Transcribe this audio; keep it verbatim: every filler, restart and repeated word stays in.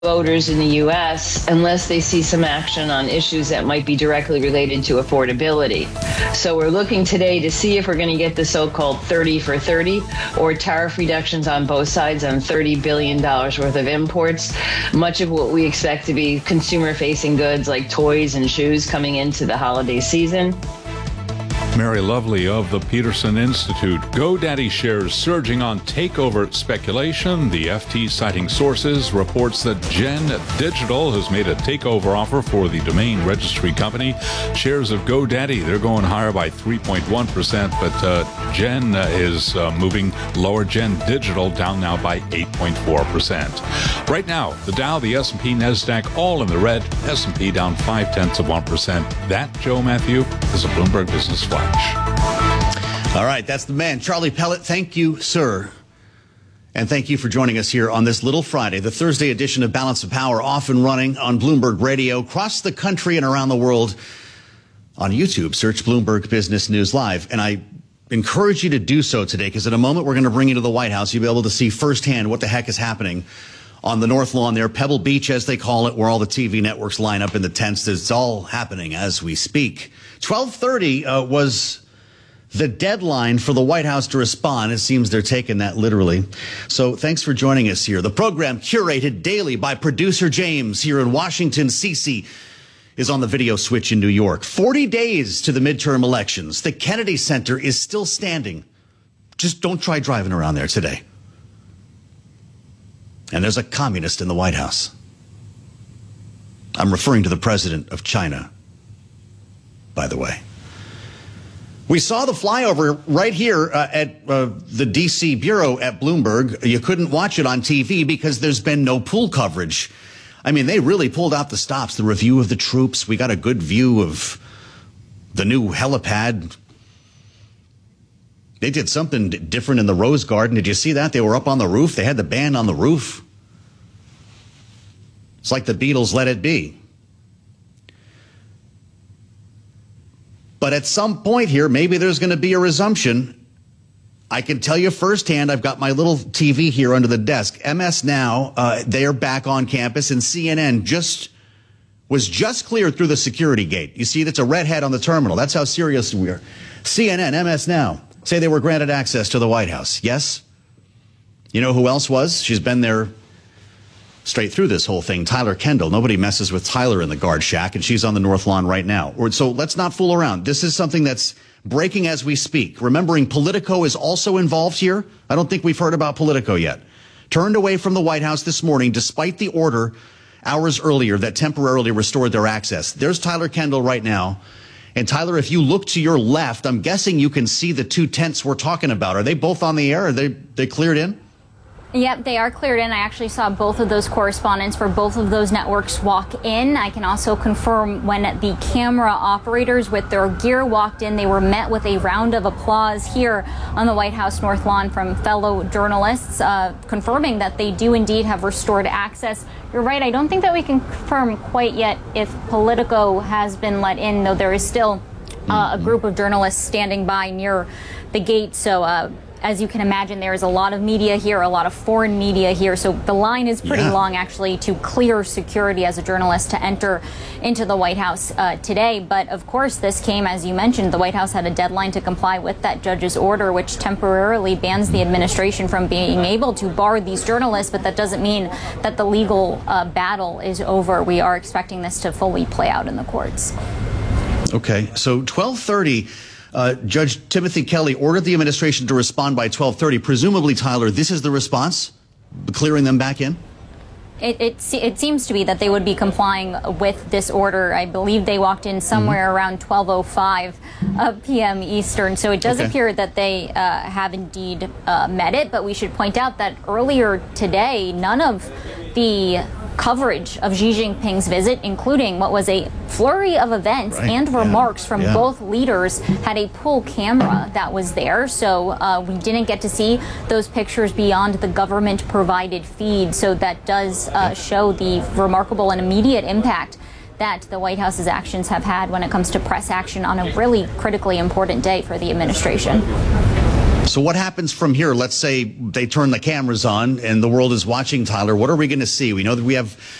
voters in the U S unless they see some action on issues that might be directly related to affordability. So we're looking today to see if we're going to get the so-called thirty for thirty or tariff reductions on both sides on thirty billion dollars worth of imports, much of what we expect to be consumer-facing goods like toys and shoes coming into the holiday season. Mary Lovely of the Peterson Institute. GoDaddy shares surging on takeover speculation. The F T, citing sources, reports that Gen Digital has made a takeover offer for the domain registry company. Shares of GoDaddy, they're going higher by three point one percent, but uh, Gen uh, is uh, moving lower. Gen Digital down now by eight point four percent. Right now, the Dow, the S and P, NASDAQ, all in the red. S and P down five-tenths of one percent. That, Joe Matthew, is a Bloomberg Business Flash. All right, that's the man. Charlie Pellet, thank you, sir. And thank you for joining us here on this little Friday, the Thursday edition of Balance of Power, off and running on Bloomberg Radio, across the country and around the world. On YouTube, search Bloomberg Business News Live. And I encourage you to do so today, because in a moment we're going to bring you to the White House. You'll be able to see firsthand what the heck is happening on the North Lawn there, Pebble Beach, as they call it, where all the T V networks line up in the tents. It's all happening as we speak. twelve thirty uh, was the deadline for the White House to respond. It seems they're taking that literally. So thanks for joining us here. The program, curated daily by producer James here in Washington. Cece is on the video switch in New York. forty days to the midterm elections. The Kennedy Center is still standing. Just don't try driving around there today. And there's a communist in the White House. I'm referring to the president of China, by the way. We saw the flyover right here uh, at uh, the D C bureau at Bloomberg. You couldn't watch it on T V because there's been no pool coverage. I mean, they really pulled out the stops. The review of the troops. We got a good view of the new helipad. They did something different in the Rose Garden. Did you see that? They were up on the roof. They had the band on the roof. It's like the Beatles' Let It Be. But at some point here, maybe there's going to be a resumption. I can tell you firsthand, I've got my little T V here under the desk. M S Now, uh, they are back on campus, and C N N just was just cleared through the security gate. You see, that's a red hat on the terminal. That's how serious we are. C N N, M S Now, say they were granted access to the White House. Yes? You know who else was? She's been there straight through this whole thing. Tyler Kendall. Nobody messes with Tyler in the guard shack, and she's on the North Lawn right now. So let's not fool around. This is something that's breaking as we speak. Remembering Politico is also involved here. I don't think we've heard about Politico yet. Turned away from the White House this morning, despite the order hours earlier that temporarily restored their access. There's Tyler Kendall right now. And Tyler, if you look to your left, I'm guessing you can see the two tents we're talking about. Are they both on the air? Are they, they cleared in? Yep, they are cleared in. I actually saw both of those correspondents for both of those networks walk in. I can also confirm when the camera operators with their gear walked in, they were met with a round of applause here on the White House North Lawn from fellow journalists, uh, confirming that they do indeed have restored access. You're right, I don't think that we can confirm quite yet if Politico has been let in, though there is still uh, a group of journalists standing by near the gate. So, uh, as you can imagine, there is a lot of media here, a lot of foreign media here. So the line is pretty yeah. long, actually, to clear security as a journalist to enter into the White House uh, today. But of course, this came, as you mentioned, the White House had a deadline to comply with that judge's order, which temporarily bans the administration from being able to bar these journalists. But that doesn't mean that the legal uh, battle is over. We are expecting this to fully play out in the courts. Okay, so twelve thirty. Uh, Judge Timothy Kelly ordered the administration to respond by twelve thirty. Presumably, Tyler, this is the response? Clearing them back in? It, it, it seems to be that they would be complying with this order. I believe they walked in somewhere mm-hmm. around twelve oh five uh, p m Eastern. So it does okay. appear that they uh, have indeed uh, met it. But we should point out that earlier today, none of the coverage of Xi Jinping's visit, including what was a flurry of events right. and remarks yeah. from yeah. both leaders, had a pull camera that was there. So uh, we didn't get to see those pictures beyond the government-provided feed. So that does uh, show the remarkable and immediate impact that the White House's actions have had when it comes to press action on a really critically important day for the administration. So what happens from here? Let's say they turn the cameras on and the world is watching, Tyler. What are we going to see? We know that we have